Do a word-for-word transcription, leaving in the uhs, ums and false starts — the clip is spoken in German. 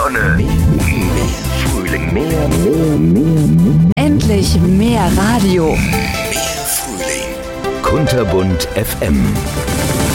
Sonne, mehr Frühling, mehr, mehr, mehr, mehr. Endlich mehr Radio. Mehr Frühling. Kunterbunt F M.